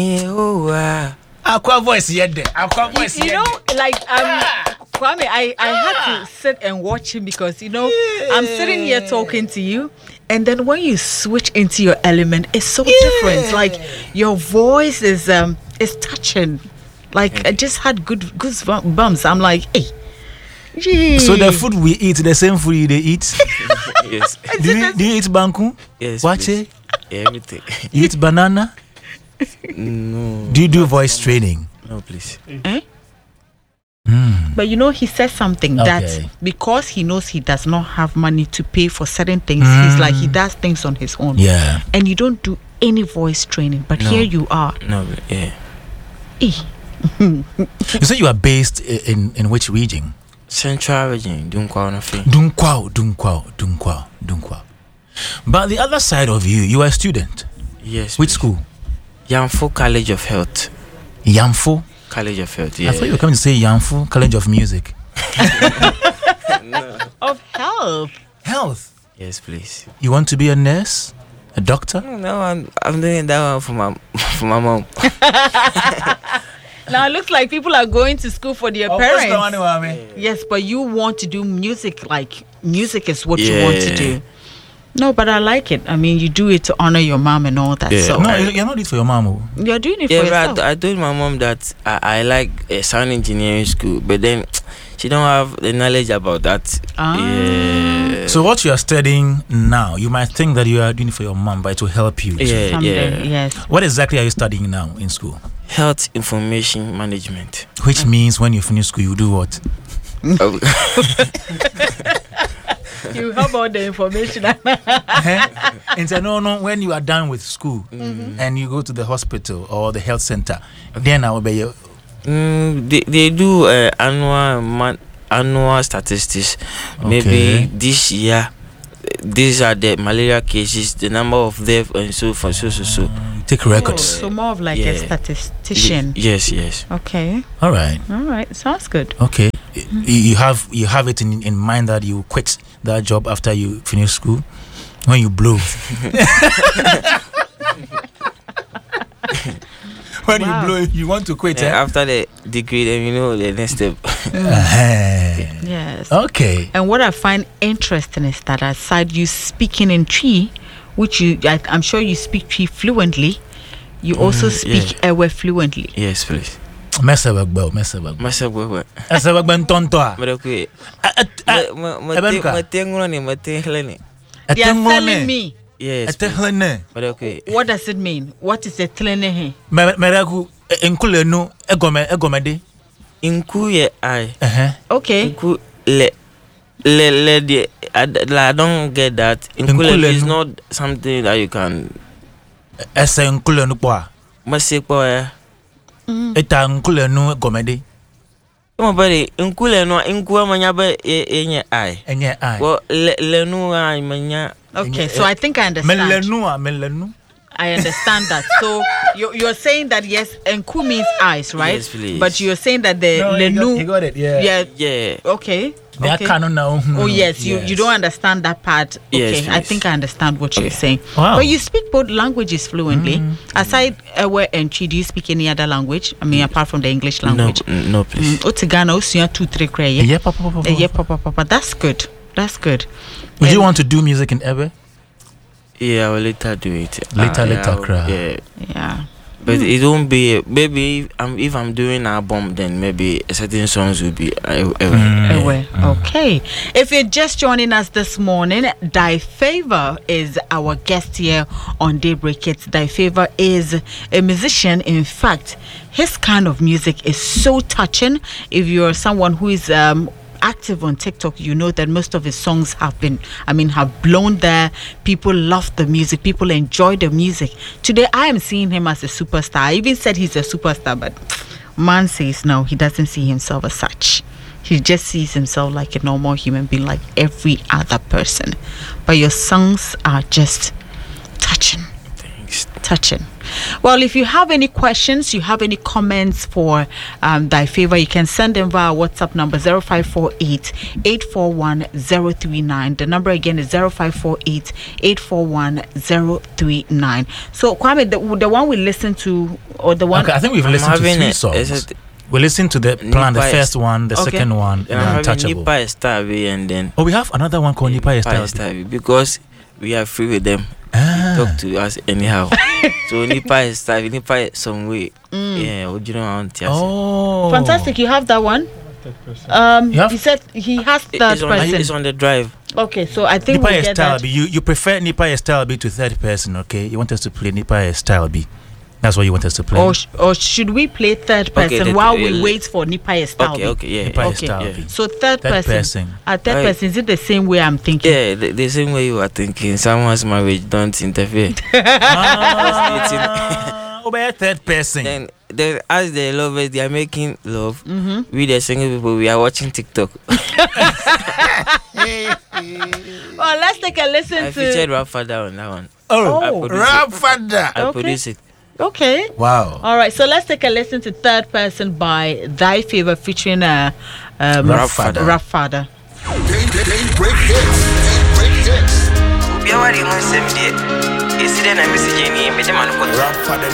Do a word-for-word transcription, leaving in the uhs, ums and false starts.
Oh, wow. Aqua voice yet there. Aqua voice You know, like um, Kwame, I, I had to sit and watch him because, you know, yeah. I'm sitting here talking to you, and then when you switch into your element, it's so yeah. different. Like your voice is um is touching. Like I just had good goosebumps. I'm like, hey. Gee. So the food we eat, the same food they eat. Yes. Do you, do you eat banku? Yes. Watch it. Everything. You eat banana? No. Do you do voice training? No, please. Eh? Mm. But you know, he says something Okay. that because he knows he does not have money to pay for certain things, Mm. he's like he does things on his own. Yeah. And you don't do any voice training, but No. here you are. No, yeah. Eh. You say you are based i- in, in which region? Central region, Dunkwao Nafi. Dunkwao, Dunkwao, Dunkwao, Dunkwao. But the other side of you, you are a student. Yes. Which please. school? Yamfo College of Health. Yamfo? College of Health, yeah. I thought you were coming to say Yamfo College of Music. No. Of health. Health. Yes, please. You want to be a nurse? A doctor? No, I'm, I'm doing that one for my for my mom. Now it looks like people are going to school for their Oh, parents. what's going on, Mami? Yes, but you want to do music, like music is what you want to Yeah. do. No, but I like it. I mean, you do it to honor your mom and all that. Yeah. So No, you're not doing it for your mom. oh. you're doing it Yeah, for but I, yourself. t- I told my mom that I, I like uh, sound engineering school, but then she don't have the knowledge about that. Ah. Yeah. So what you are studying now, you might think that you are doing it for your mom, but it will help you. Yeah, Someday, yeah. yes. What exactly are you studying now in school? Health information management. Which means when you finish school, you do what? Oh, You have all the information. And say, no, no, when you are done with school and you go to the hospital or the health center, then I will be your. mm, they, they do uh, annual man, annual statistics. Okay. Maybe this year, these are the malaria cases, the number of deaths, and so forth, so so so. Take records. So more of like Yeah. a statistician. Ye- yes, yes. Okay. All right. All right. Sounds good. Okay. Y- You have you have it in, in mind that you quit that job after you finish school when you blow. When Wow. you blow, you want to quit. Yeah, eh? after the degree, then you know the next step. Uh-huh. Yes. Okay. And what I find interesting is that aside you speaking in Twi, which you, I, I'm sure you speak Twi fluently, you also Mm, speak Ewe fluently. Yes, please. Mesa bagbo, mesa bagbo. Myself, what? what? Mesa bagbo ntonto a. But okay. Ebenka. Matenglone, matenglone. They are telling me. Yes. Etehlene. But okay. What does it mean? What is the tlene? Meraku enkule no egome egomede. Inku ye I. Eh. Okay. Inku le le le the I, I don't get that. Inku Nkule le is no. not something that you can. Ese enkule no kwa. Must po ya. Eta enkule no egomede. Come on, inku le no inku amanya ba enye I. Enye ai. Well, le le no I manya. Okay. So I think I understand. Melenu a melenu. I understand that. So you're, you're saying that yes, Enku means eyes, right? Yes, please. But you're saying that the No, he got- Lenu. he got it, yeah. Yeah. Yeah. Okay. They are Okay. canon now. Oh yes, you, you don't understand that part. Okay, Yes, I please. think I understand what you're Okay. saying. Wow. But you speak both languages fluently. Aside Ewe and Chi, do you speak any other language? I mean, apart from the English No, language. no, please. Mm, Otigana, Osuya, two, three, cray. Yeah, papa, papa, Yeah, papa. papa, papa. That's good. That's good. Would you And- want to do music in Ebe? Yeah, I will later do it. Later, Ah, later, yeah, I will- cry. Yeah. Yeah. But it won't be maybe if I'm if I'm doing an album, then maybe certain songs will be uh, uh, Ewe. Okay. If you're just joining us this morning, Di Favor is our guest here on Daybreak Hits. Di Favor is a musician. In fact, his kind of music is so touching. If you're someone who is um active on TikTok, you know that most of his songs have been, I mean, have blown there. People love the music. People enjoy the music. Today, I am seeing him as a superstar. I even said he's a superstar, but man says no, he doesn't see himself as such. He just sees himself like a normal human being, like every other person. But your songs are just touching. Thanks. Touching. Well, if you have any questions, you have any comments for um, Thy Favor, you can send them via WhatsApp number zero five four eight, eight four one, zero three nine. The number again is zero five four eight, eight four one, zero three nine. So, Kwame, the, the one we listened to, or the one... Okay, I think we've I'm listened to having three a- songs. is it- We listened to the plan, the Nipa first is- one, the Okay. second one, And and I'm having Untouchable. Nipa Stabi and then Oh, we have another one called Nipa Nipa Style. Stabi because we are free with them. Ah. Talk to us anyhow. So Nipa Stabi, Nipa some way. Yeah, what you know on Oh, Fantastic, you have that one. Um, You have- he said he has It- third It's on, person. it's on the drive. Okay, so I think Nipa we'll get Style that. B. You you prefer Nipa Style B to third person, okay? You want us to play Nipa Style B. That's what you want us to play. Or, sh- or should we play third Okay, person the- while uh, we wait for Nipa Style? Okay, okay, yeah. Nipa Okay. Style Yeah. B. So third, Third person. person. Uh, third Right. person, is it the same way I'm thinking? Yeah, the, the same way you are thinking. Someone's marriage, don't interfere. Ah, oh, but third person. then, then as the lovers, they are making love. Mm-hmm. We the single people, we are watching TikTok. Well, let's take a listen I to. featured Rap Father on that one. Oh, I Oh. produce Rap it. Father. I Okay. produce it. Okay. Wow. All right. So let's take a listen to third person by Thy Favor featuring uh, um, Rap Father. Rap Father. Day, day, day, break hits. Day, break hits. Obiawari mo nsem de. Esi de na message ni me de man ko. Rap Father